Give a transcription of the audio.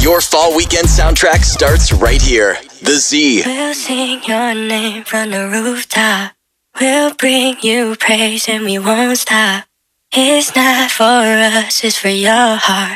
Your fall weekend soundtrack starts right here. The Z. We'll sing your name from the rooftop. We'll bring you praise and we won't stop. It's not for us, it's for your heart.